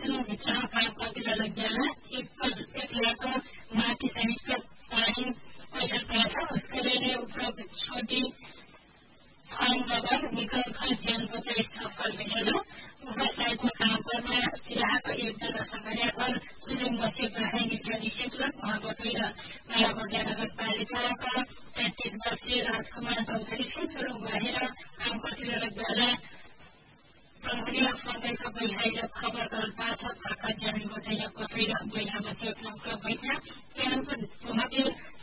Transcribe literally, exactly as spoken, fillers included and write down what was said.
भित्र काम कतिले लग्याला एक एक लाख माटी सहित पानी पैसा पाया उसके लिए उपलब्ध छोटी फाइन बगर निकल खल ज्यान को चाहिँ सफल मिलेर उहाँ साइडमा काम गर्ने सिराहाको एकजना संघर्ष पर सुलिङ बसेको है निकै निषेधक उहाँको दुई नयाँ नगरपालिकाका पैंतीस वर्षीय राजकुमार चौधरी फेरि सुरु भएर काम कतिले लग्याला संघर्ष फर्केको बैहाइले खबर गर्न पाछ काका ज्यानको चाहिँ कतै बैहा बसेको क्लब बैठा त्यहाँको भव्य